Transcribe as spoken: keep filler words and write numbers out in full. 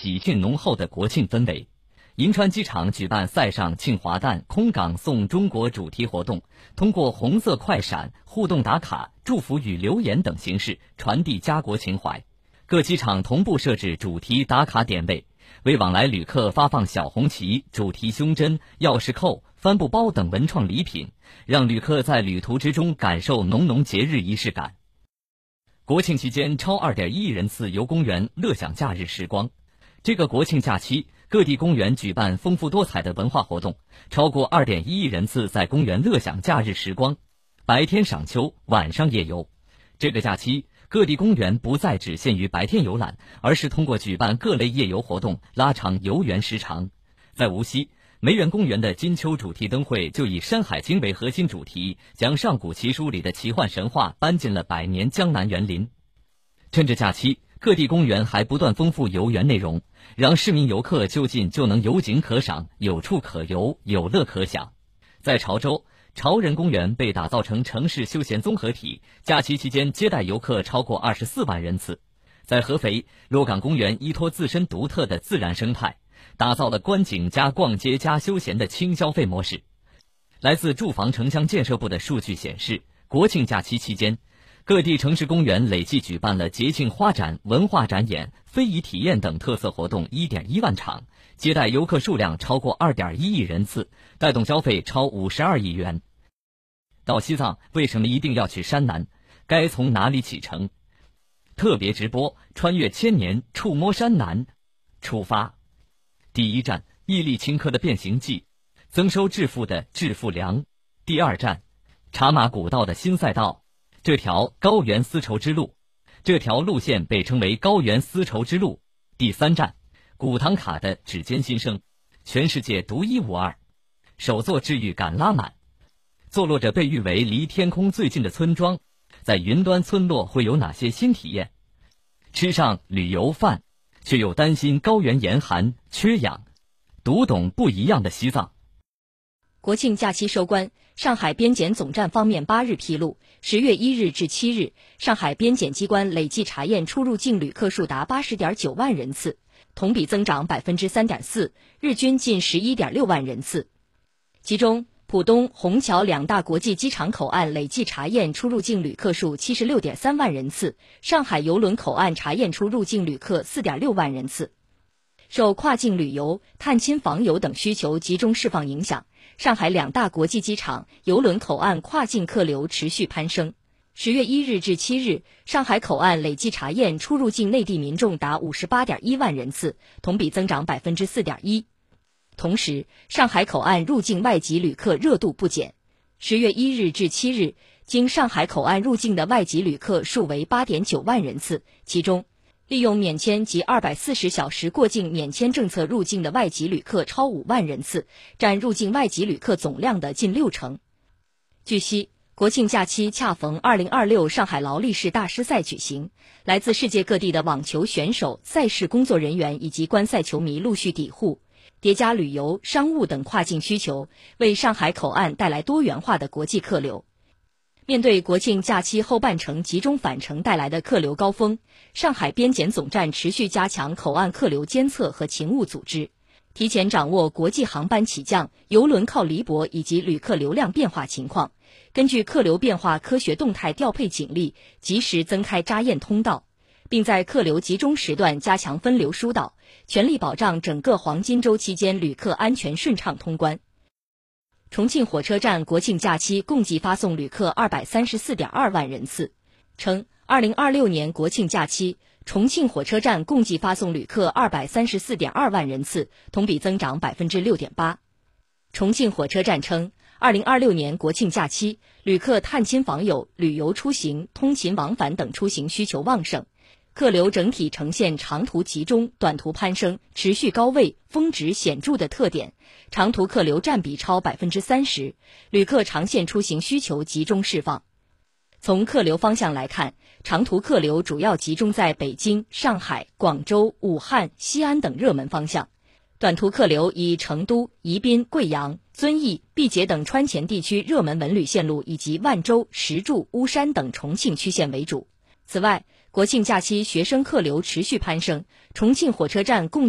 喜庆浓厚的国庆氛围。银川机场举办塞上庆华诞空港送中国主题活动，通过红色快闪、互动打卡、祝福语留言等形式传递家国情怀。各机场同步设置主题打卡点位，为往来旅客发放小红旗、主题胸针、钥匙扣、帆布包等文创礼品，让旅客在旅途之中感受浓浓节日仪式感。国庆期间超 二点一亿人次游公园，乐享假日时光。这个国庆假期，各地公园举办丰富多彩的文化活动，超过 二点一亿人次在公园乐享假日时光，白天赏秋，晚上夜游。这个假期，各地公园不再只限于白天游览，而是通过举办各类夜游活动拉长游园时长。在无锡，梅园公园的金秋主题灯会就以《山海经》为核心主题，将上古奇书里的奇幻神话搬进了百年江南园林。趁着假期，各地公园还不断丰富游园内容，让市民游客就近就能有景可赏，有处可游，有乐可享。在潮州，潮人公园被打造成城市休闲综合体，假期期间接待游客超过二十四万人次。在合肥，洛岗公园依托自身独特的自然生态，打造了观景加逛街加休闲的轻消费模式。来自住房城乡建设部的数据显示，国庆假期期间，各地城市公园累计举办了节庆花展、文化展演、非遗体验等特色活动 一点一万场，接待游客数量超过 二点一亿人次，带动消费超五十二亿元。到西藏，为什么一定要去山南？该从哪里启程？特别直播穿越千年，触摸山南，出发。第一站，毅力顷刻的变形记，增收致富的致富粮。第二站，茶马古道的新赛道，这条高原丝绸之路，这条路线被称为高原丝绸之路。第三站，古唐卡的指尖新生，全世界独一无二。首座治愈感拉满，坐落着被誉为离天空最近的村庄，在云端村落会有哪些新体验？吃上旅游饭，却又担心高原严寒缺氧，读懂不一样的西藏。 国庆假期收官，上海边检总站方面八日披露，十月一日至七日，上海边检机关累计查验出入境旅客数达 八十点九万人次，同比增长 百分之三点四， 日均近 十一点六万人次。其中，浦东、虹桥两大国际机场口岸累计查验出入境旅客数 七十六点三万人次，上海邮轮口岸查验出入境旅客 四点六万人次。受跨境旅游、探亲访友等需求集中释放影响，上海两大国际机场、邮轮口岸跨境客流持续攀升。十月一日至七日，上海口岸累计查验出入境内地民众达 五十八点一万人次，同比增长 百分之四点一。同时，上海口岸入境外籍旅客热度不减。十月一日至七日，经上海口岸入境的外籍旅客数为 八点九万人次，其中利用免签及二百四十小时过境免签政策入境的外籍旅客超五万人次，占入境外籍旅客总量的近六成。据悉，国庆假期恰逢二零二六上海劳力士大师赛举行，来自世界各地的网球选手、赛事工作人员以及观赛球迷陆续抵沪，叠加旅游、商务等跨境需求，为上海口岸带来多元化的国际客流。面对国庆假期后半程集中返程带来的客流高峰，上海边检总站持续加强口岸客流监测和勤务组织，提前掌握国际航班起降、邮轮靠离泊以及旅客流量变化情况，根据客流变化科学动态调配警力，及时增开扎验通道，并在客流集中时段加强分流疏导，全力保障整个黄金周期间旅客安全顺畅通关。重庆火车站国庆假期共计发送旅客 二百三十四点二万人次，称二零二六年国庆假期，重庆火车站共计发送旅客 二百三十四点二万人次，同比增长 百分之六点八。重庆火车站称，二零二六年国庆假期，旅客探亲访友、旅游出行、通勤往返等出行需求旺盛，客流整体呈现长途集中、短途攀升、持续高位、峰值显著的特点，长途客流占比超 百分之三十， 旅客长线出行需求集中释放。从客流方向来看，长途客流主要集中在北京、上海、广州、武汉、西安等热门方向，短途客流以成都、宜宾、贵阳、遵义、毕节等川黔地区热门文旅线路以及万州、石柱、巫山等重庆区线为主。此外，国庆假期学生客流持续攀升，重庆火车站共